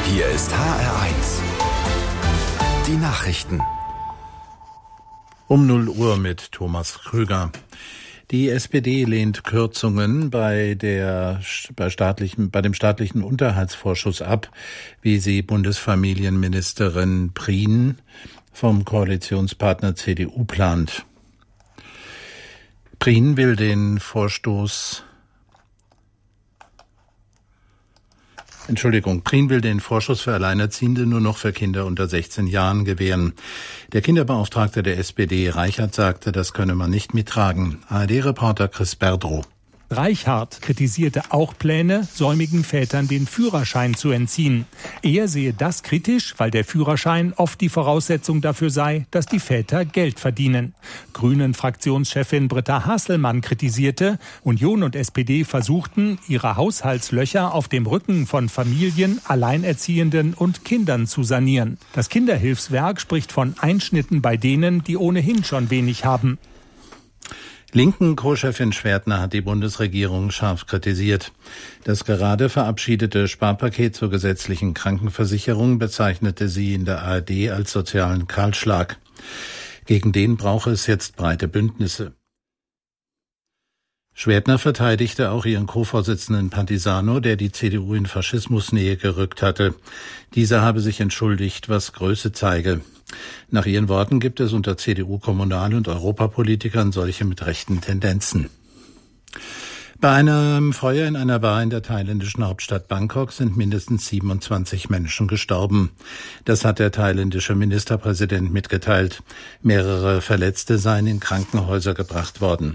Hier ist HR1. Die Nachrichten. Um 0 Uhr mit Thomas Krüger. Die SPD lehnt Kürzungen bei dem staatlichen Unterhaltsvorschuss ab, wie sie Bundesfamilienministerin Prien vom Koalitionspartner CDU plant. Prien will den Vorschuss für Alleinerziehende nur noch für Kinder unter 16 Jahren gewähren. Der Kinderbeauftragte der SPD, Reichert, sagte, das könne man nicht mittragen. ARD-Reporter Chris Berdrow. Reichart kritisierte auch Pläne, säumigen Vätern den Führerschein zu entziehen. Er sehe das kritisch, weil der Führerschein oft die Voraussetzung dafür sei, dass die Väter Geld verdienen. Grünen-Fraktionschefin Britta Hasselmann kritisierte, Union und SPD versuchten, ihre Haushaltslöcher auf dem Rücken von Familien, Alleinerziehenden und Kindern zu sanieren. Das Kinderhilfswerk spricht von Einschnitten bei denen, die ohnehin schon wenig haben. Linken Co-Chefin Schwertner hat die Bundesregierung scharf kritisiert. Das gerade verabschiedete Sparpaket zur gesetzlichen Krankenversicherung bezeichnete sie in der ARD als sozialen Kahlschlag. Gegen den brauche es jetzt breite Bündnisse. Schwertner verteidigte auch ihren Co-Vorsitzenden Pantisano, der die CDU in Faschismusnähe gerückt hatte. Dieser habe sich entschuldigt, was Größe zeige. Nach ihren Worten gibt es unter CDU-Kommunal- und Europapolitikern solche mit rechten Tendenzen. Bei einem Feuer in einer Bar in der thailändischen Hauptstadt Bangkok sind mindestens 27 Menschen gestorben. Das hat der thailändische Ministerpräsident mitgeteilt. Mehrere Verletzte seien in Krankenhäuser gebracht worden.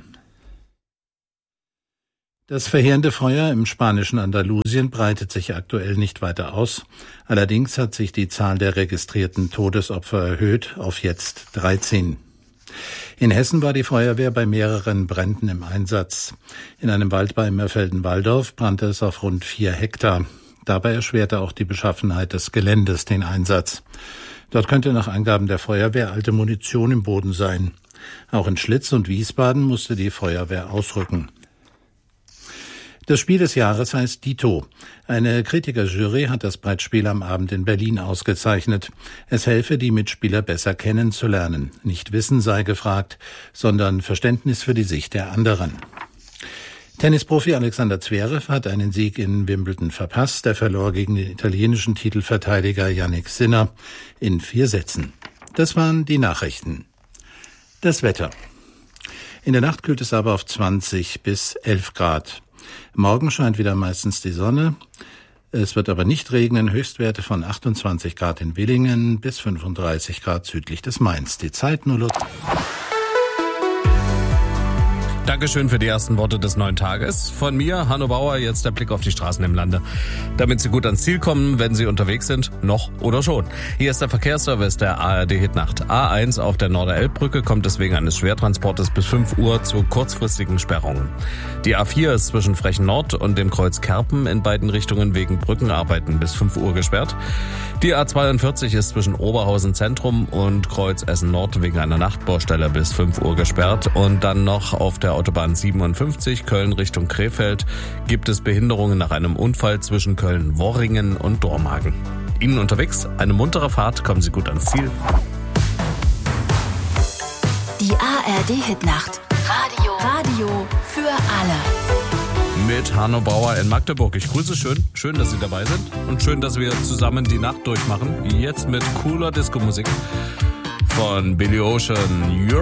Das verheerende Feuer im spanischen Andalusien breitet sich aktuell nicht weiter aus. Allerdings hat sich die Zahl der registrierten Todesopfer erhöht auf jetzt 13. In Hessen war die Feuerwehr bei mehreren Bränden im Einsatz. In einem Wald bei Immerfelden-Walldorf brannte es auf rund 4 Hektar. Dabei erschwerte auch die Beschaffenheit des Geländes den Einsatz. Dort könnte nach Angaben der Feuerwehr alte Munition im Boden sein. Auch in Schlitz und Wiesbaden musste die Feuerwehr ausrücken. Das Spiel des Jahres heißt Dito. Eine Kritikerjury hat das Brettspiel am Abend in Berlin ausgezeichnet. Es helfe, die Mitspieler besser kennenzulernen. Nicht Wissen sei gefragt, sondern Verständnis für die Sicht der anderen. Tennisprofi Alexander Zverev hat einen Sieg in Wimbledon verpasst. Er verlor gegen den italienischen Titelverteidiger Jannik Sinner in 4 Sätzen. Das waren die Nachrichten. Das Wetter. In der Nacht kühlt es aber auf 20 bis 11 Grad. Morgen scheint wieder meistens die Sonne. Es wird aber nicht regnen. Höchstwerte von 28 Grad in Willingen bis 35 Grad südlich des Mains. Die Zeit 0 Uhr. Dankeschön für die ersten Worte des neuen Tages. Von mir, Hanno Bauer, jetzt der Blick auf die Straßen im Lande. Damit Sie gut ans Ziel kommen, wenn Sie unterwegs sind, noch oder schon. Hier ist der Verkehrsservice der ARD Hitnacht. A1 auf der Norderelbbrücke kommt es wegen eines Schwertransportes bis 5 Uhr zu kurzfristigen Sperrungen. Die A4 ist zwischen Frechen Nord und dem Kreuz Kerpen in beiden Richtungen wegen Brückenarbeiten bis 5 Uhr gesperrt. Die A42 ist zwischen Oberhausen Zentrum und Kreuz Essen Nord wegen einer Nachtbaustelle bis 5 Uhr gesperrt. Und dann noch auf der Autobahn 57 Köln Richtung Krefeld gibt es Behinderungen nach einem Unfall zwischen Köln-Worringen und Dormagen. Ihnen unterwegs eine muntere Fahrt, kommen Sie gut ans Ziel. Die ARD Hitnacht. Radio für alle. Mit Hanno Bauer in Magdeburg. Ich grüße schön, dass Sie dabei sind und schön, dass wir zusammen die Nacht durchmachen. Jetzt mit cooler Disco-Musik von Billy Ocean.